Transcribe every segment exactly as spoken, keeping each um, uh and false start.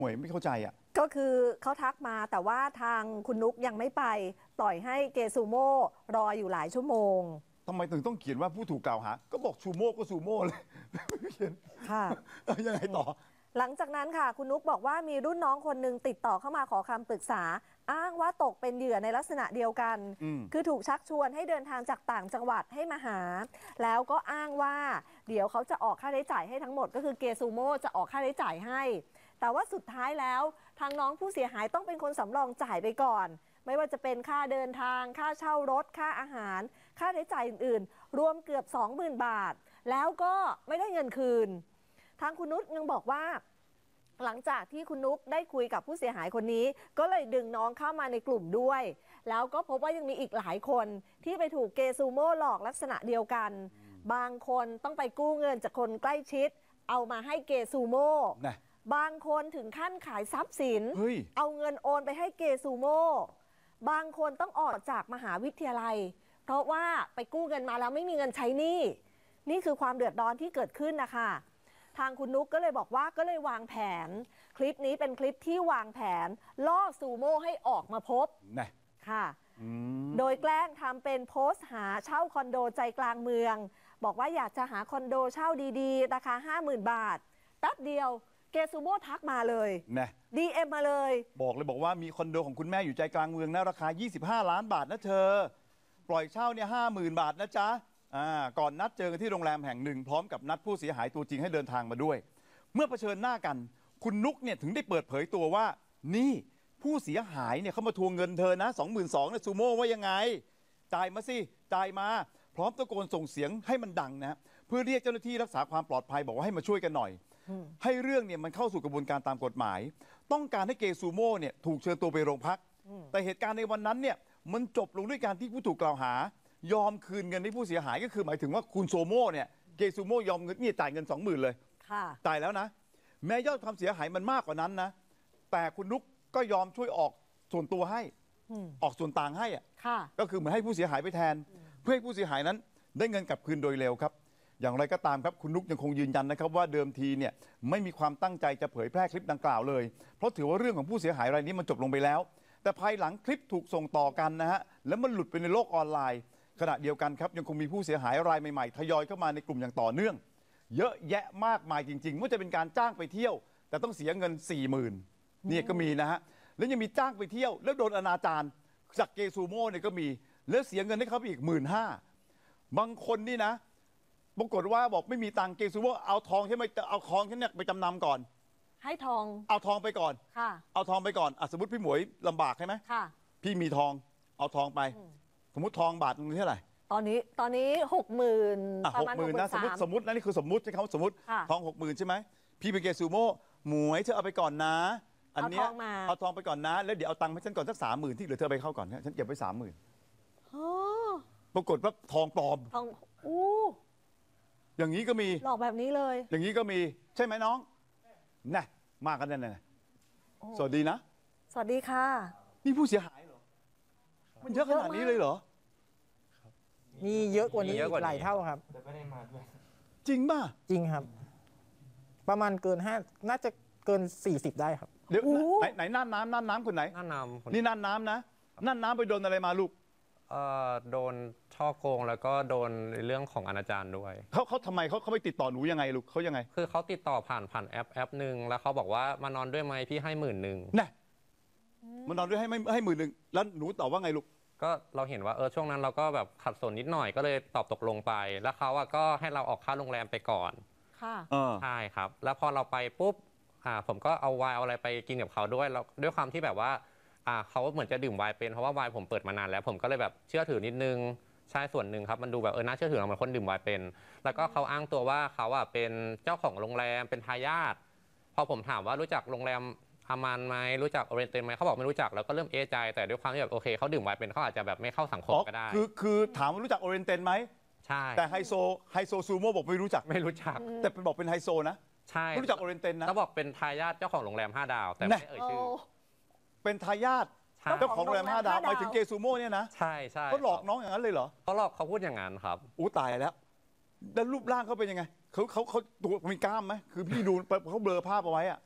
หวยไม่เข้าใจอ่ะก็คือเขาทักมาแต่ว่าทางคุณนุกยังไม่ไปปล่อยให้เกซูโม่รออยู่หลายชั่วโมงทำไมถึงต้องเขียนว่าผู้ถูกกล่าวหาก็บอกซูโม่ก็ซูโม่เลยเขียนค่ะยังไงต่อหลังจากนั้นค่ะคุณนุกบอกว่ามีรุ่นน้องคนหนึ่งติดต่อเข้ามาขอคำปรึกษาอ้างว่าตกเป็นเหยื่อในลักษณะเดียวกันคือถูกชักชวนให้เดินทางจากต่างจังหวัดให้มาหาแล้วก็อ้างว่าเดี๋ยวเขาจะออกค่าใช้จ่ายให้ทั้งหมดก็คือเกซูโม่จะออกค่าใช้จ่ายให้แต่ว่าสุดท้ายแล้วทางน้องผู้เสียหายต้องเป็นคนสำรองจ่ายไปก่อนไม่ว่าจะเป็นค่าเดินทางค่าเช่ารถค่าอาหารค่าใช้จ่ายอื่นๆรวมเกือบ สองหมื่น บาทแล้วก็ไม่ได้เงินคืนทางคุณนุชยังบอกว่าหลังจากที่คุณนุกได้คุยกับผู้เสียหายคนนี้ก็เลยดึงน้องเข้ามาในกลุ่มด้วยแล้วก็พบว่ายังมีอีกหลายคนที่ไปถูกเกซูโม่หลอกลักษณะเดียวกันบางคนต้องไปกู้เงินจากคนใกล้ชิดเอามาให้เกซูโม่บางคนถึงขั้นขายทรัพย์สินเอาเงินโอนไปให้เกซูโม่บางคนต้องออกจากมหาวิทยาลัยเพราะว่าไปกู้เงินมาแล้วไม่มีเงินใช้หนี้นี่คือความเดือดร้อนที่เกิดขึ้นนะคะทางคุณนุกก็เลยบอกว่าก็เลยวางแผนคลิปนี้เป็นคลิปที่วางแผนล่อซูโม่ให้ออกมาพบนะค่ะโดยแกล้งทำเป็นโพสต์หาเช่าคอนโดใจกลางเมืองบอกว่าอยากจะหาคอนโดเช่าดีๆราคา ห้าหมื่น บาทแป๊บเดียวเกซูโม่ทักมาเลยนะ ดี เอ็ม มาเลยบอกเลยบอกว่ามีคอนโดของคุณแม่อยู่ใจกลางเมืองนะราคายี่สิบห้าล้านบาทนะเธอปล่อยเช่าเนี่ย ห้าหมื่น บาทนะจ๊ะอ่าก่อนนัดเจอกันที่โรงแรมแห่งหนึ่งพร้อมกับนัดผู้เสียหายตัวจริงให้เดินทางมาด้วยเมื่อเผชิญหน้ากันคุณนุกเนี่ยถึงได้เปิดเผยตัวว่านี่ผู้เสียหายเนี่ยเขามาทวงเงินเธอนะ สองหมื่นสองพัน นะซูโม่ว่ายังไงจ่ายมาสิจ่ายมาพร้อมตะโกนส่งเสียงให้มันดังนะเพื่อเรียกเจ้าหน้าที่รักษาความปลอดภัยบอกว่าให้มาช่วยกันหน่อยให้เรื่องเนี่ยมันเข้าสู่กระบวนการตามกฎหมายต้องการให้เกซูโม่เนี่ยถูกเชิญตัวไปโรงพักแต่เหตุการณ์ในวันนั้นเนี่ยมันจบลงด้วยการที่ผู้ถูกกล่าวหายอมคืนเงินให้ผู้เสียหายก็คือหมายถึงว่าคุณโซโม่เนี่ยเกซูโม่ยอมเงินนี่จ่ายเงิน สองหมื่น เลยจ่ายแล้วนะแม้ยอดความเสียหายมันมากกว่านั้นนะแต่คุณนุกก็ยอมช่วยออกส่วนตัวให้ออกส่วนต่างให้อ่ะก็คือเหมือนให้ผู้เสียหายไปแทนเพื่อให้ผู้เสียหายนั้นได้เงินกลับคืนโดยเร็วครับอย่างไรก็ตามครับคุณนุกยังคงยืนยันนะครับว่าเดิมทีเนี่ยไม่มีความตั้งใจจะเผยแพร่คลิปดังกล่าวเลยเพราะถือว่าเรื่องของผู้เสียหายรายนี้มันจบลงไปแล้วแต่ภายหลังคลิปถูกส่งต่อกันนะฮะแล้วมันหลุดไปในโลกออนไลน์ขณะเดียวกันครับยังคงมีผู้เสียหายรายใหม่ๆทยอยเข้ามาในกลุ่มอย่างต่อเนื่องเยอะแยะมากมายจริงๆไม่ว่าจะเป็นการจ้างไปเที่ยวแต่ต้องเสียเงิน สี่หมื่น เนี่ยก็มีนะฮะแล้วยังมีจ้างไปเที่ยวแล้วโดนอนาจารจากเกซูโม่เนี่ยก็มีแล้วเสียเงินให้เขาอีก หนึ่งหมื่นห้าพัน บางคนนี่นะปรากฏว่าบอกไม่มีตังค์เกซูโม่เอาทองใช่ไหมเอาทองฉันเนี่ยไปจำนำก่อนให้ทองเอาทองไปก่อนค่ะเอาทองไปก่อนอ่ะสมมติพี่หมวยลำบากใช่ไหมค่ะพี่มีทองเอาทองไปสมมติทองบาทนึงเท่าไหร่ตอนนี้ตอนนี้หกหมื่นประมาณหกหมื่นนะสมมติสมมตินะนี่คือสมมติใช่เขาสมมติทองหกหมื่นใช่ไหมพี่เป็นเกซูโม่หมวยเธอเอาไปก่อนนะอันนี้เอาทองไปก่อนนะแล้วเดี๋ยวเอาตังค์ให้ฉันก่อนสักสามหมื่นที่เหลือเธอไปเข้าก่อนนะฉันเก็บไว้สามหมื่นปรากฏว่าทองปลอมทองอู้อย่างนี้ก็มีหลอกแบบนี้เลยอย่างนี้ก็มีใช่ไหมน้องน่ะมากันแน่ๆสวัสดีนะสวัสดีค่ะนี่ผู้เสียหายเหรอมันเยอะขนาดนี้เลยเหรอมีเยอะกว่านี้อีกหลายเท่าครับแต่ไม่ได้มาด้วยจริงป่ะจริงครับประมาณเกินห้าน่าจะเกินสี่สิบได้ครับเดี๋ยวไหนไหนน่านน้ำน่านน้ำคนไหนน่านน้ำนี่น่านน้ำนะน่านน้ำไปโดนอะไรมาลูกเอ่อโดนช่อโกงแล้วก็โดนเรื่องของอนาจารด้วยเขาเขาทำไมเขาเขาไปติดต่อหนูยังไงลูกเขายังไงคือเขาติดต่อผ่านผ่านแอปแอปหนึ่งแล้วเขาบอกว่ามานอนด้วยไหมพี่ให้หมื่นหนึ่งน่ะมานอนด้วยให้ไม่ให้หมื่นหนึ่งแล้วหนูตอบว่าไงลูกก็เราเห็นว่าเออช่วงนั้นเราก็แบบขัดสนนิดหน่อยก็เลยตอบตกลงไปแล้วเขาอะก็ให้เราออกค่าโรงแรมไปก่อนค่ะใช่ครับแล้วพอเราไปปุ๊บอ่าผมก็เอาไวน์เอาอะไรไปกินกับเขาด้วยแล้วด้วยความที่แบบว่าอ่าเขาเหมือนจะดื่มไวน์เป็นเพราะว่าไวน์ผมเปิดมานานแล้วผมก็เลยแบบเชื่อถือนิดนึงใช่ส่วนหนึ่งครับมันดูแบบเออน่าเชื่อถือเราเหมือนคนดื่มไวน์เป็นแล้วก็เขาอ้างตัวว่าเขาอะเป็นเจ้าของโรงแรมเป็นทายาทพอผมถามว่ารู้จักโรงแรมอามันไหมรู้จักโอเรนเตนไหมเขาบอกไม่รู้จักแล้วก็เริ่มเอะใจแต่ด้วยความที่แบบโอเคเขาดื่มไวน์เป็นเขาอาจจะแบบไม่เข้าสังคมก็ได้คือคือถามว่ารู้จักโอเรนเตนไหมใช่แต่ไฮโซไฮโซซูโม่บอกไม่รู้จักไม่รู้จักแต่เป็นบอกเป็นไฮโซนะใช่รู้จักโอเรนเตนนะเขาบอกเป็นทายาทเจ้าของโรงแรมห้าดาวแต่ไม่เอ่ยชื่อเป็นทายาทเจ้าของโรงแรมห้าดาวหมายถึงเกซูโม่เนี่ยนะใช่ใช่เขาหลอกน้องอย่างนั้นเลยเหรอเขาหลอกเขาพูดอย่างนั้นครับอู้ตายแล้วแล้วรูปร่างเขาเป็นยังไงเขาเขาเขาตัวมีกล้ามไหมคือพี่ดูเขาเบลอภาพเอาไว้อะ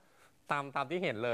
ตามตามที่เห็นเลย